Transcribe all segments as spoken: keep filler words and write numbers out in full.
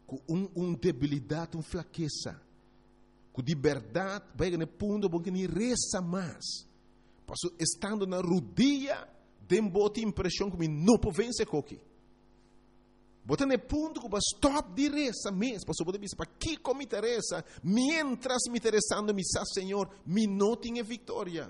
com um, um debilidade, uma fraqueza, com liberdade, vai no ponto bom que nem reza mais. Passo estando na rodilha, tem boa impressão que me não pode vencer coque. Bota no ponto que vai stop de reza mesmo. Passo poder dizer para que como me interessa, mientras me interessando me sa Senhor, me não tenho vitória.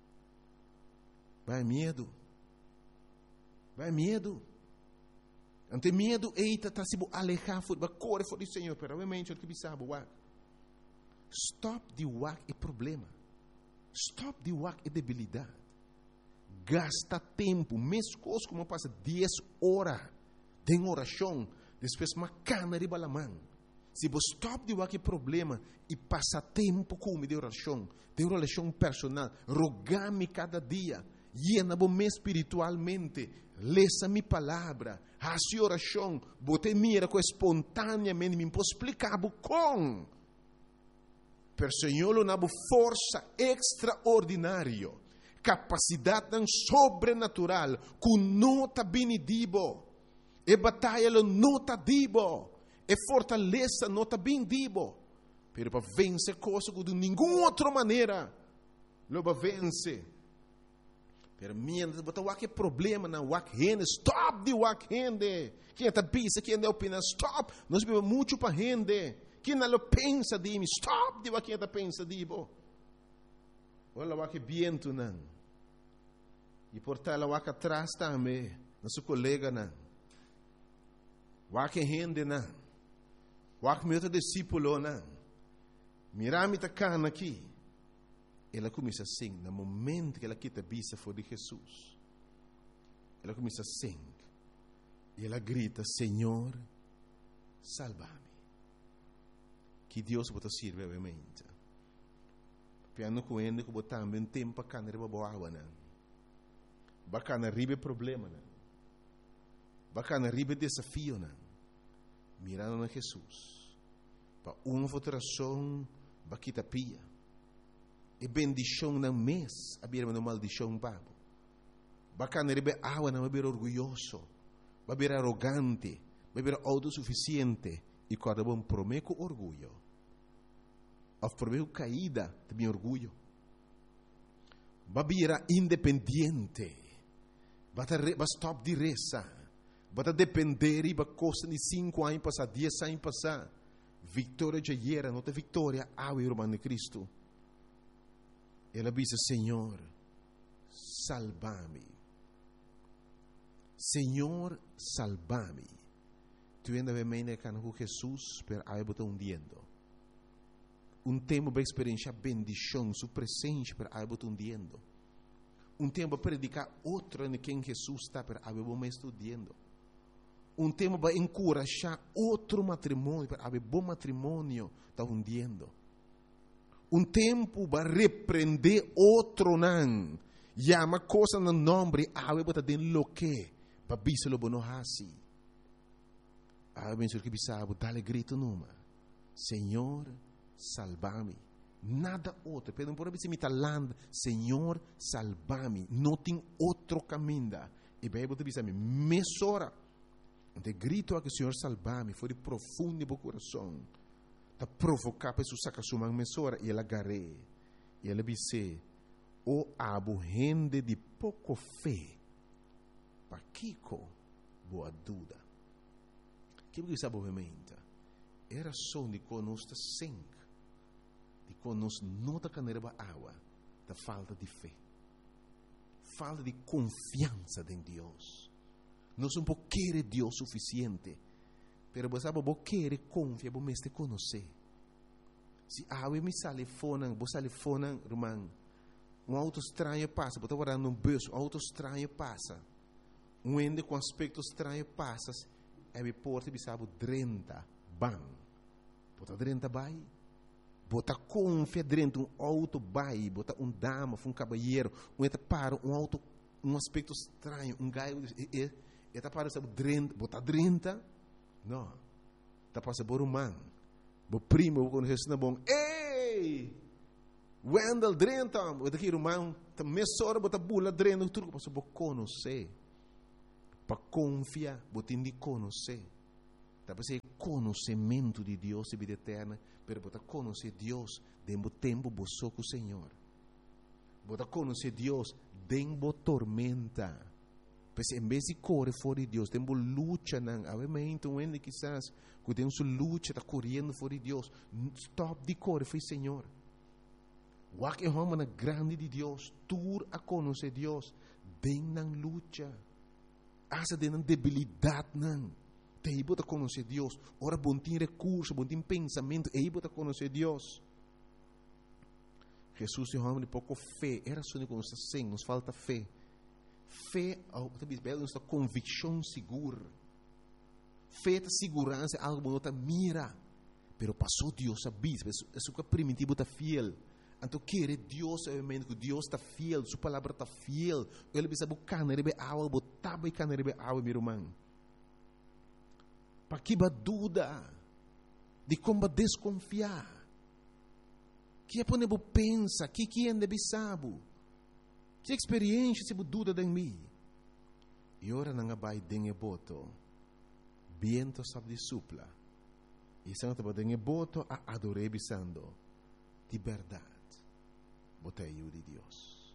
Vai medo. Vai medo. Ante medo, eita, tá se alejar, vai correr fora do Senhor, pero obviamente o que sabe, uak. Stop de uak é problema. Stop de uak é debilidade. Gasta tempo, mesmo coisa como passa dez horas de oração, depois uma cana de balamão. Se você stop de uak é problema e passa tempo com de oração, de oração personal, rogar-me cada dia, llena-me espiritualmente, lesa minha palavra, hace oração, bote mira com espontaneamente, me posso explicar com. Per Senhor lo nabo força extraordinária, capacidade sobrenatural, com nota benedibo, e batalha lo nota dibo, e fortaleza nota bendibo, pero para vencer coisa que de nenhuma outra maneira, lo va vencer. Pero mientras botar o problema na wak rende, stop de wak rende. Quem está pensa, quem não opina, stop. Nós vivemos muito para rende. Quem não pensa de mim, stop de wak quem está pensa de bo. Olha wak viento não. E por tal wak atrás também, nosso colega não. Wak rende não. Wak meu discípulo não. Mirami tá cana aqui. Ela começa assim, no momento que ela quita a vista for de Jesus. Ela começa assim. E ela grita, Senhor, salva-me. Que Deus pode servir, obviamente. Piano com ele, que botar um tempo para canar para boa água, não. Bacana ribe problema, não. Bacana ribe desafio, não. Mirando na Jesus. Para uma votação, baquita pia. E bendição não mês, a bira uma maldição babo. Bacana rebe água não beber orgulhoso, beber arrogante, beber autossuficiente e quando bom prometo orgulho. Of prometo caída de meu orgulho. Babira independente. Bata stop de reza. Bata depender e ba costa de cinco anos passar, dez anos passar. Vitória de ayer, não tem vitória, ao irmão de Cristo. Ela disse, Senhor, salva-me. Senhor, salva-me. Tu ainda vem me com Jesus, pero aí botou um diendo. Um tempo para experienciar bendição, sua presença, pero aí botou um diendo. Um tempo para predicar outro em quem Jesus está, pero aí botou mais estudando. Um tempo para encorajar outro matrimônio, pero aí bom matrimônio está hundiendo. Um tempo para repreender outro não. Chama coisa no nome, ah, eu botar dentro lo que, para biselo bono hasi. Ah, bem senhor que bisabo, dá-lhe grito numa. Senhor, salva-me. Nada outro. Pedro por me talando, Senhor, salva-me. Não tem outro caminho. E bem, eu te bisabo, mesora. De grito a que Senhor salva-me, foi de profundo no coração. Ta provocar para sacar sua mão mesora e ela garre. E ela disse, o abo rende de pouco fé. Pa Kiko, boa dúvida. Que você sabe obviamente? Era só de conosco sem, de conosco não da caneira água, da falta de fé, falta de confiança em Deus. Nós não queremos Deus suficiente. Pero você sabe, você quer confiar, você me conhecer. Se a água me sale fora, você sale fora, irmão, um auto estranho passa, você está guardando um bus, um auto estranho passa, um ende com aspecto estranho passa, é me porta e sabe, drenta, bam. Você drenta vai, você confia dentro um auto vai, você um dama, um cabalheiro, um eta para um auto, um aspecto estranho, um gaio, e eta para sabe, drenta, você drenta. Não, está passando por um man. O primo, quando Jesus não é bom, ei, Wendell drenta, o daqui irmão, está mesora, bota bula drenta, tudo que passa por conhecer, para confiar, bota de conhecer. Talvez é conhecimento de Deus e vida eterna, pero bota conhecer Deus dentro do tempo boçou com o Senhor. Bota conhecer Deus dentro da tormenta. Pois em vez de correr fora de Deus, temos luta, não. Obviamente, um ano quizás, que temos luta, está correndo fora de Deus. Stop de correr, foi Senhor. O que é uma grande de Deus, tur a conhecer Deus, dentro da luta. Asa dentro da debilidade, não. Tem que conhecer Deus. Ora, bom tem recurso, bom tem pensamento, é que conhecer Deus. Jesus é um homem de pouco fé. Era só que nos assim, nos falta fé. Fé, nos dá convicção segura. Fé é segurança, algo que não está mira. Pero passou Deus a bis, é o que primitivo está fiel. Então, querer Deus, obviamente, que Deus está fiel, sua palavra está fiel. Ele precisa buscar, não é água, botar e não é água, meu irmão. Para que dúvida de como desconfiar. Que é para pensa, que que é deve saber. Que experiência se dúvida de mim. E ora não vai dengue boto. Viento sabe de supla. E se não te dengue boto a adorar bisando de verdade. Botei eu de Deus.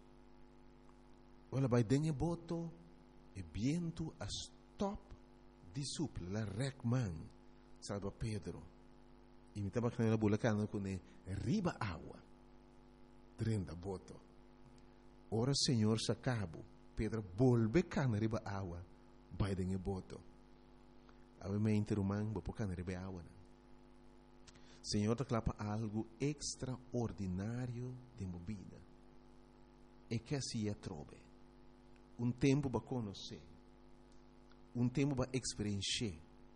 Ora vai dengue boto e viento a stop de supla, la recman, salva Pedro. E me estava canando a bulacana com ele, riba água, trenta boto. Ora Senhor se acabou, Pedro volve cana riba água, vai dengue boto. Obviamente romano, vou cana riba água. Senhor te clapa algo extraordinário de movida. E que assim é trobe. Um tempo para conhecer. Um tempo para experienciar.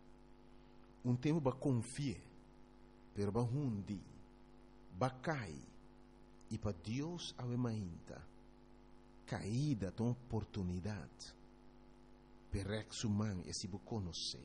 Um tempo para confiar. Pero para hundi. Para cair. E para Deus a ainda. Caída de uma oportunidade. Para ex humano e se você conhecer.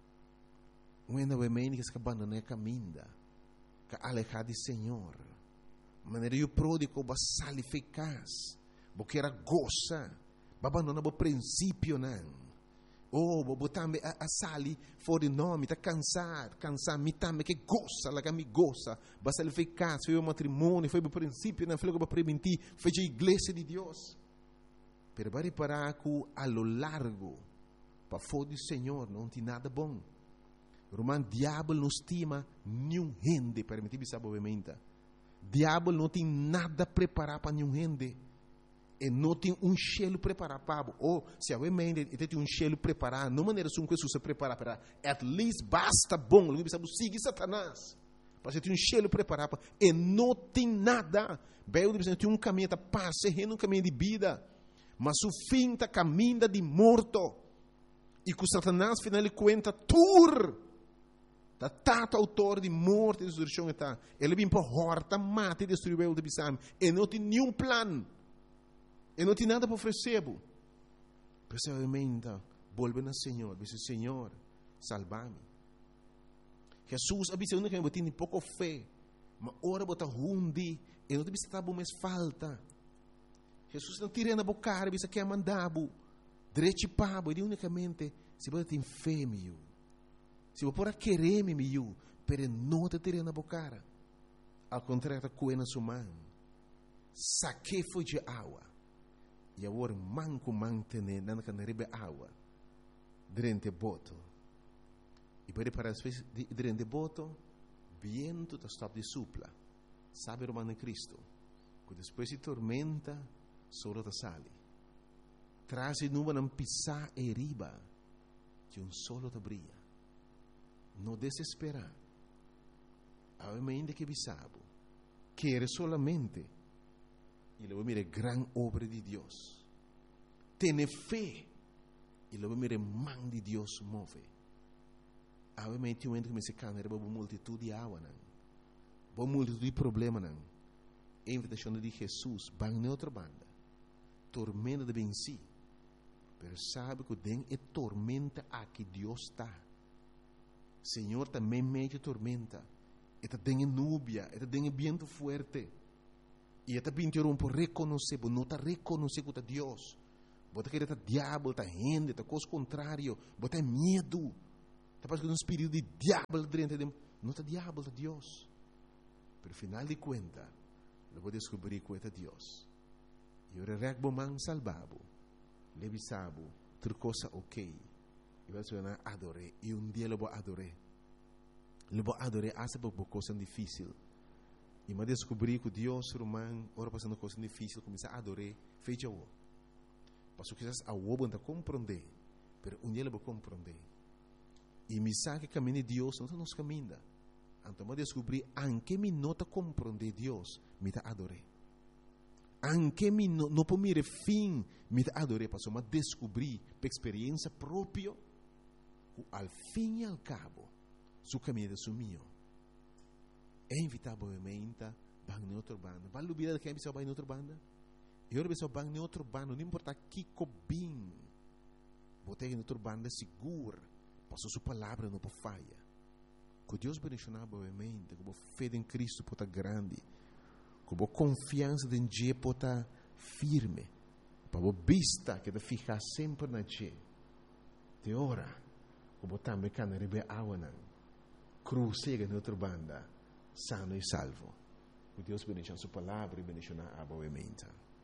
Um ainda vai que se abandona a caminha. Que alejar de Senhor. Maneira o pródigo vai sair eficaz. Porque era goza. Vai abandonar o princípio não. Oh, vou também a, a sali fora de nome, está cansado, cansado, me também que goza, lá que me goza, basta ele eficaz, foi o matrimônio, foi o princípio, não foi o para prevenir, foi a igreja de Deus. Pero vai reparar que a lo largo, para fora do Senhor, não tem nada bom. Roman, diabo não estima nenhum gente, permitir-me saber, obviamente. Diabo não tem nada preparado para nenhum gente. E não tem um cheiro preparado para ou se a mente tem um cheiro preparado, não maneira assim que Jesus se prepara para at least basta bom, não precisa seguir Satanás. Para ter um cheiro preparado para e não tem nada. Bem, não tem um caminho da paz, um caminho de vida, mas o fim está caminho de morto. E com Satanás final ele conta tur. Da tato autor de morte e destruição está. Ele vem para horta, mata e destruir o de bisam. E não tem nenhum plano. E não tem nada para oferecer. Precisamente, volve ao Senhor. Diz, Senhor, salva-me. Jesus avisa que eu tenho pouco fé. Mas ora bota hundi. E não te precisa estar mais falta. Jesus não tira na boca. Diz que é mandado. Direito pabo. E unicamente, se você tem fé, meu. Se você pode querer, meu. Pero não te tira na boca. Ao contrário, está coendo a sua mão. Saque foi de água. E agora manco mantener na canaribe água durante boto. E pode para durante boto, viento está stop de supla. Sabe romano em Cristo? Que depois de tormenta, solo te sale. Traz e nuvem não pisar e riba, que um solo te brilha. Não desesperar. Obviamente que bisabo. Quer solamente. E luego mire gran obra de Dios. Tiene fe. E luego mire man de Dios move. Obviamente, um ente que me se cana, era uma multitud de água, não. Uma multitud de problema, não. A invitação de Jesus, vai na outra banda. Tormenta de venci. Pero sabe que tem é tormenta aqui Deus está. Senhor também meio tormenta. Eta tem núbia, eta tem vento forte. E até pintaram por reconhecer, por não está reconhecer que é Deus. Bota que está diabo, está gente, está coisa contrário, bota medo. Tapos que um espírito de diabo dentro de não é diabo, é Deus. Pero final de conta, eu vou descobrir que é Deus. E eu regbo man salvabo, levisabo, ter coisa ok. E vai ser adoré. E um dia eu vou adoré. Eu vou adoré essa por coisa difícil. E eu descobri que Deus, romano, ora passando coisa difícil, começa a adorar, fecha o. Passo que a o não compreender, pero um dia eu vou compreender. E me sabe que caminho de Deus não nos caminha. Então eu descobri, anche me nota compreender Deus, me ta adoré. Anche me no, no po mire fim, me ta adoré, passo eu descobri, por experiência própria, al fim e al cabo, su caminho é su mio. É invitável a bang em outra banda. Vale o vida que é bang em outra banda? Eu ora bang em outra banda, não importa que cobim. Botei em outra banda segura, passou sua palavra não pode falha. Que Deus bendicionar boamente, com fé em Cristo pode estar grande, com confiança em Deus pode estar firme, para a vista que te ficar sempre na Deus. Te ora, com também que não rebe água, cruzega em outra banda, sano e salvo. Que Deus bendicionar sua palavra e bendicionar a boa mente.